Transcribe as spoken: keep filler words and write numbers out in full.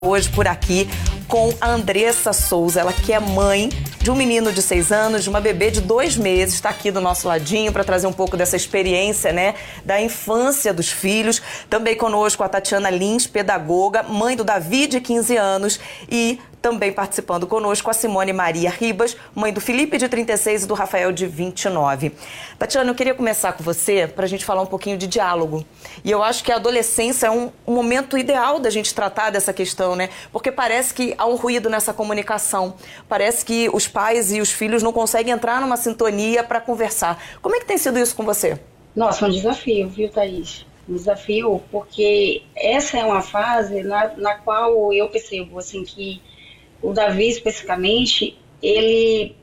Hoje por aqui com a Andressa Souza, ela que é mãe de um menino de seis anos, de uma bebê de dois meses, está aqui do nosso ladinho para trazer um pouco dessa experiência, né, da infância dos filhos. Também conosco a Tatiana Lins, pedagoga, mãe do Davi de quinze anos, e também participando conosco a Simone Maria Ribas, mãe do Felipe de trinta e seis e do Rafael de vinte e nove. Tatiana, eu queria começar com você para a gente falar um pouquinho de diálogo. E eu acho que a adolescência é um, um momento ideal da gente tratar dessa questão, né? Porque parece que há um ruído nessa comunicação. Parece que os pais e os filhos não conseguem entrar numa sintonia para conversar. Como é que tem sido isso com você? Nossa, um desafio, viu, Thaís? Um desafio, porque essa é uma fase na, na qual eu percebo, assim, que o Davi, especificamente, ele